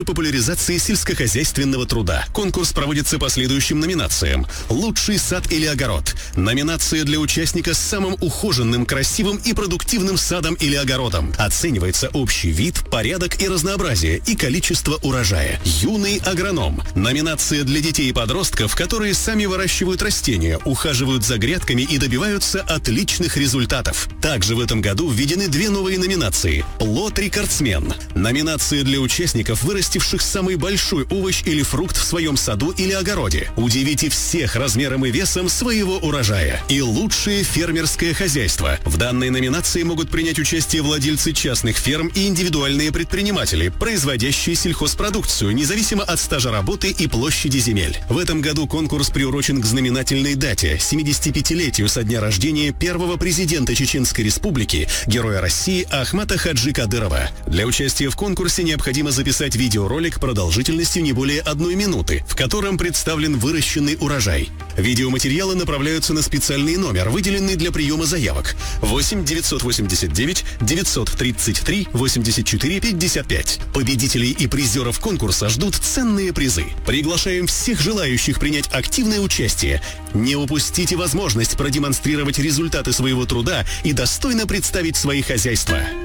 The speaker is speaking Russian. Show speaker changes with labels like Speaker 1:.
Speaker 1: популяризации сельскохозяйственного труда. Конкурс проводится по следующим номинациям. Лучший сад или огород. Номинация для участника с самым ухоженным, красивым и продуктивным садом или огородом. Оценивается общий вид, порядок и разнообразие, и количество урожая. Юный агроном. Номинация для детей и подростков, которые сами выращивают растения, ухаживают за грядками и добиваются отличных результатов. Также в этом году введены две новые номинации. Плод-рекордсмен. Номинация для участников, вырастивших самый большой овощ или фрукт в своем саду или огороде. Удивите всех размером и весом своего урожая. И лучшее фермерское хозяйство. В данной номинации могут принять участие владельцы частных ферм и индивидуальные предприниматели, производящие сельхозпродукцию, независимо от стажа работы и площади земель. В этом году конкурс приурочен к знаменательной дате – 75-летию со дня рождения первого президента Чеченской Республики, героя России Ахмата Хаджи Кадырова. Для участия в конкурсе необходимо записать видеоролик продолжительностью не более 1 минуты, в котором представлен выращенный урожай. Видеоматериалы направляются на специальный номер, выделенный для приема заявок. 8 989 933 84 55. Победителей и призеров конкурса ждут ценные призы. Приглашаем всех желающих принять активное участие. Не упустите возможность продемонстрировать результаты своего труда и достойно представить свои хозяйства.